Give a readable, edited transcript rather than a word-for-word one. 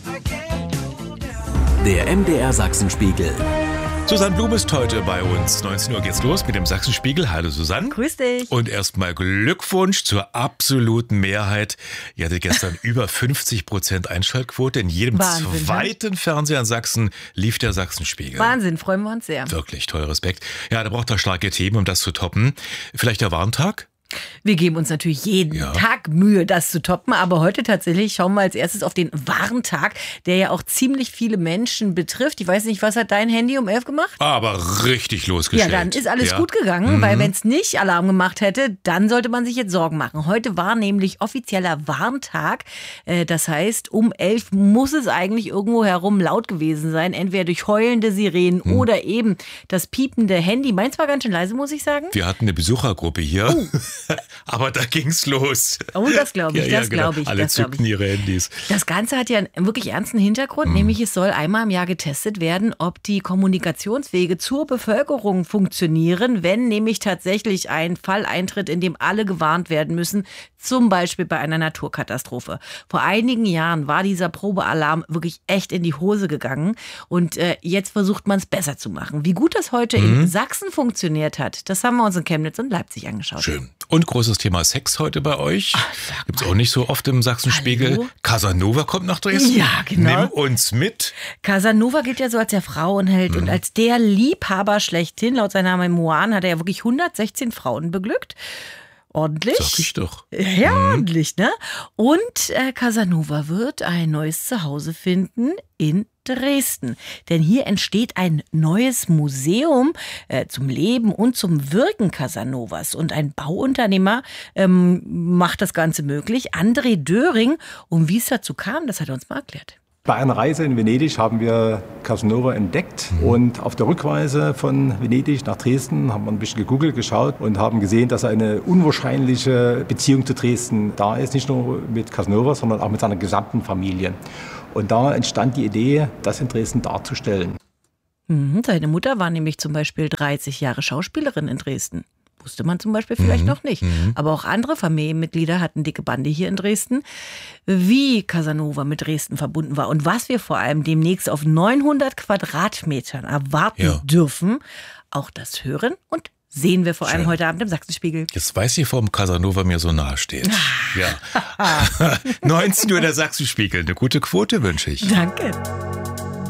Der MDR Sachsenspiegel. Susanne Blum ist heute bei uns. 19 Uhr geht's los mit dem Sachsenspiegel. Hallo Susanne. Grüß dich. Und erstmal Glückwunsch zur absoluten Mehrheit. Ihr hattet gestern über 50% Einschaltquote. In jedem zweiten Fernseher in Sachsen lief der Sachsenspiegel. Wahnsinn, freuen wir uns sehr. Wirklich, toll, Respekt. Ja, da braucht er starke Themen, um das zu toppen. Vielleicht der Warntag? Wir geben uns natürlich jeden Tag Mühe, das zu toppen. Aber heute tatsächlich schauen wir als erstes auf den Warntag, der ja auch ziemlich viele Menschen betrifft. Ich weiß nicht, was hat dein Handy um 11 gemacht? Aber richtig losgestellt. Ja, dann ist alles gut gegangen, weil wenn es nicht Alarm gemacht hätte, dann sollte man sich jetzt Sorgen machen. Heute war nämlich offizieller Warntag. Das heißt, um 11 muss es eigentlich irgendwo herum laut gewesen sein. Entweder durch heulende Sirenen oder eben das piepende Handy. Meins war ganz schön leise, muss ich sagen. Wir hatten eine Besuchergruppe hier. Aber da ging's los. Oh, das glaube ich, glaube ich. Alle zückten ihre Handys. Das Ganze hat ja einen wirklich ernsten Hintergrund, nämlich es soll einmal im Jahr getestet werden, ob die Kommunikationswege zur Bevölkerung funktionieren, wenn nämlich tatsächlich ein Fall eintritt, in dem alle gewarnt werden müssen, zum Beispiel bei einer Naturkatastrophe. Vor einigen Jahren war dieser Probealarm wirklich echt in die Hose gegangen und jetzt versucht man es besser zu machen. Wie gut das heute in Sachsen funktioniert hat, das haben wir uns in Chemnitz und Leipzig angeschaut. Schön. Und großes Thema Sex heute bei euch. Gibt's auch nicht so oft im Sachsenspiegel. Hallo? Casanova kommt nach Dresden. Ja, genau. Nimm uns mit. Casanova gilt ja so als der Frauenheld und als der Liebhaber schlechthin. Laut seiner Memoiren hat er ja wirklich 116 Frauen beglückt. Ordentlich. Sag ich doch. Ja, ordentlich, ne? Und Casanova wird ein neues Zuhause finden in Dresden. Denn hier entsteht ein neues Museum zum Leben und zum Wirken Casanovas. Und ein Bauunternehmer macht das Ganze möglich. André Döring. Und wie es dazu kam, das hat er uns mal erklärt. Bei einer Reise in Venedig haben wir Casanova entdeckt und auf der Rückreise von Venedig nach Dresden haben wir ein bisschen gegoogelt, geschaut und haben gesehen, dass eine unwahrscheinliche Beziehung zu Dresden da ist. Nicht nur mit Casanova, sondern auch mit seiner gesamten Familie. Und da entstand die Idee, das in Dresden darzustellen. Seine Mutter war nämlich zum Beispiel 30 Jahre Schauspielerin in Dresden. Wusste man zum Beispiel vielleicht noch nicht. Aber auch andere Familienmitglieder hatten dicke Bande hier in Dresden. Wie Casanova mit Dresden verbunden war und was wir vor allem demnächst auf 900 Quadratmetern erwarten dürfen, auch das hören und sehen wir vor allem heute Abend im Sachsenspiegel. Jetzt weiß ich, warum Casanova mir so nahe steht. Ja. 19 Uhr der Sachsenspiegel. Eine gute Quote wünsche ich. Danke.